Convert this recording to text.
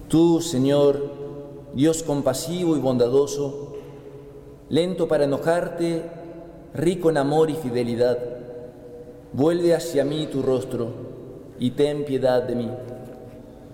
Tú, Señor, Dios compasivo y bondadoso, lento para enojarte, rico en amor y fidelidad, vuelve hacia mí tu rostro y ten piedad de mí.